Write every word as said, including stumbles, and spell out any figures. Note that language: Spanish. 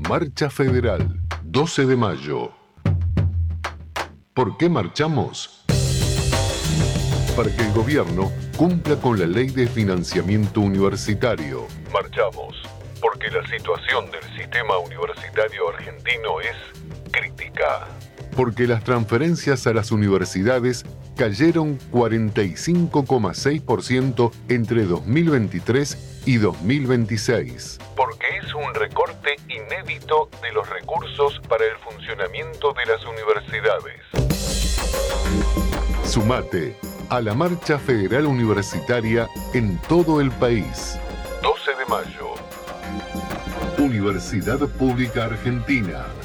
Marcha Federal, doce de mayo. ¿Por qué marchamos? Para que el gobierno cumpla con la ley de financiamiento universitario. Marchamos porque la situación del sistema universitario argentino es crítica. Porque las transferencias a las universidades cayeron cuarenta y cinco coma seis por ciento entre dos mil veintitrés y dos mil veintiséis. Porque es un recorte inédito de los recursos para el funcionamiento de las universidades. Sumate a la Marcha Federal Universitaria en todo el país. doce de mayo. Universidad Pública Argentina.